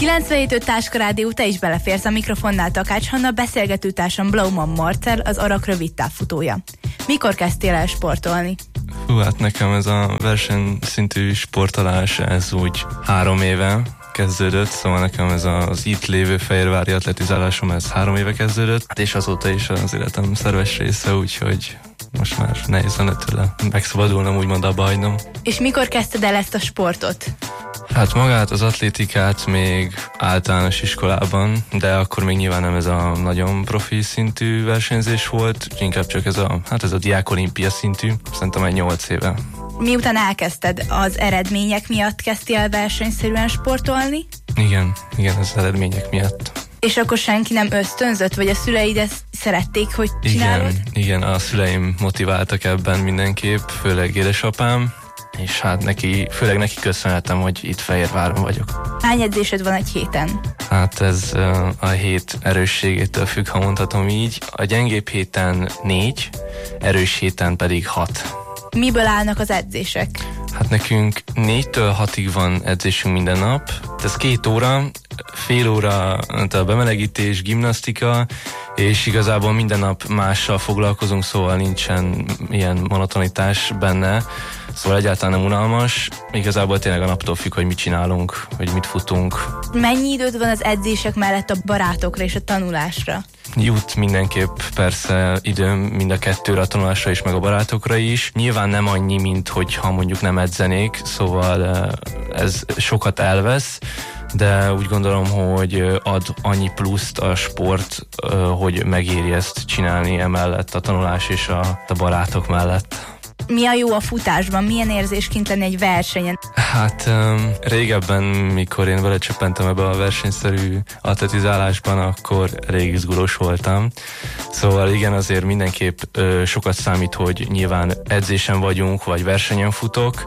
97.5 Táska Rádió, te is beleférsz a mikrofonnál. Takács Hanna, beszélgetőtársam Blauman Marcell, az Arak rövid távfutója. Mikor kezdtél el sportolni? Hát nekem ez a versenyszintű sportolás, ez úgy 3 éve kezdődött, szóval nekem ez az itt lévő fehérvári atletizálásom, ez 3 éve kezdődött, és azóta is az életem szerves része, úgyhogy most már nehéz lenne tőle megszabadulnom, úgymond abba hagynom. És mikor kezdted el ezt a sportot? Hát magát, az atlétikát még általános iskolában, de akkor még nyilván nem ez a nagyon profi szintű versenyzés volt, inkább csak ez a diák olimpia szintű, szerintem egy 8 éve. Miután elkezdted, az eredmények miatt kezdtél el versenyszerűen sportolni? Igen, az eredmények miatt. És akkor senki nem ösztönzött, vagy a szüleid ezt szerették, hogy csinálod? Igen, a szüleim motiváltak ebben mindenképp, főleg édesapám, és hát főleg neki köszönhetem, hogy itt Fehérváron vagyok. Hány edzésed van egy héten? Hát ez a hét erősségétől függ, ha mondhatom így. A gyengébb héten 4, erős héten pedig 6. Miből állnak az edzések? Hát nekünk 4-től 6-ig van edzésünk minden nap. Ez 2 óra, fél óra a bemelegítés, gimnasztika, és igazából minden nap mással foglalkozunk, szóval nincsen ilyen monotonitás benne, szóval egyáltalán nem unalmas. Igazából tényleg a naptól függ, hogy mit csinálunk, hogy mit futunk. Mennyi időd van az edzések mellett a barátokra és a tanulásra? Jut mindenképp persze időm mind a kettőre, a tanulásra is, meg a barátokra is. Nyilván nem annyi, mint hogyha mondjuk nem edzenék, szóval ez sokat elvesz, de úgy gondolom, hogy ad annyi pluszt a sport, hogy megéri ezt csinálni emellett, a tanulás és a barátok mellett. Mi a jó a futásban? Milyen érzés kint lenni egy versenyen? Hát régebben, mikor én belecsöppentem ebbe a versenyszerű atletizálásban, akkor elég izgulós voltam. Szóval igen, azért mindenképp sokat számít, hogy nyilván edzésen vagyunk, vagy versenyen futok,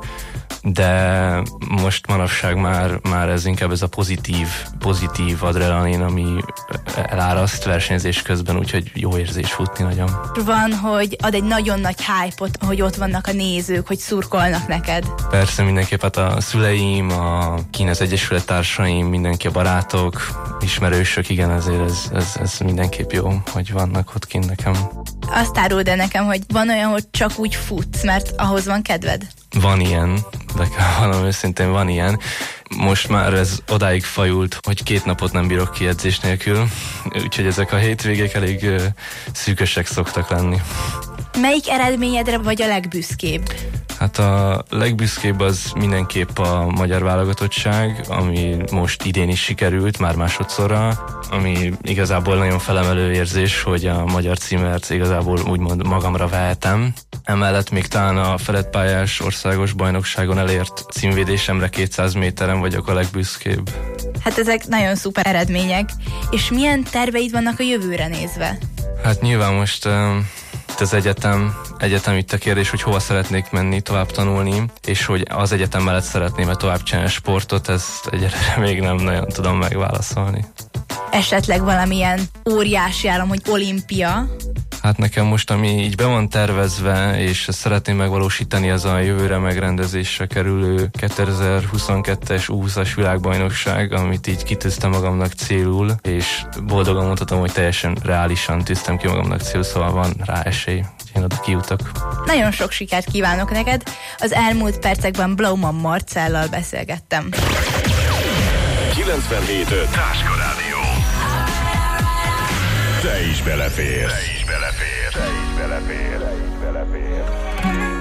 de most manapság már ez inkább ez a pozitív adrenalin, ami eláraszt versenyzés közben, úgyhogy jó érzés futni nagyon. Van, hogy ad egy nagyon nagy hype-ot, hogy ott vannak a nézők, hogy szurkolnak neked. Persze mindenképp, hát a szüleim, az egyesület társaim, mindenki, a barátok, ismerősök, igen, azért ez mindenképp jó, hogy vannak ott kint nekem. Azt áruld el nekem, hogy van olyan, hogy csak úgy futsz, mert ahhoz van kedved? Van ilyen, de valami őszintén van ilyen. Most már ez odáig fajult, hogy 2 napot nem bírok ki edzés nélkül, úgyhogy ezek a hétvégék elég szűkösek szoktak lenni. Melyik eredményedre vagy a legbüszkébb? Hát a legbüszkébb az mindenképp a magyar válogatottság, ami most idén is sikerült, már másodszorra, ami igazából nagyon felemelő érzés, hogy a magyar címert igazából úgymond magamra vehetem. Emellett még talán a feledpályás országos bajnokságon elért címvédésemre 200 méteren vagyok a legbüszkébb. Hát ezek nagyon szuper eredmények. És milyen terveid vannak a jövőre nézve? Hát nyilván most az egyetem itt a kérdés, hogy hova szeretnék menni tovább tanulni, és hogy az egyetem mellett szeretném-e tovább csinálni sportot, ezt egyelőre még nem nagyon tudom megválaszolni. Esetleg valamilyen óriási álom, hogy olimpia? Hát nekem most, ami így be van tervezve, és ezt szeretném megvalósítani, az a jövőre megrendezésre kerülő 2022-es U20-as világbajnokság, amit így kitűztem magamnak célul, és boldogan mondhatom, hogy teljesen reálisan tűztem ki magamnak célul, szóval van rá esély, hogy én oda kijutok. Nagyon sok sikert kívánok neked! Az elmúlt percekben Blauman Marcellal beszélgettem. 97.5 Táska Rádió. Te is beleférsz. Te is beleférsz. Te is beleférsz. Te is beleférsz.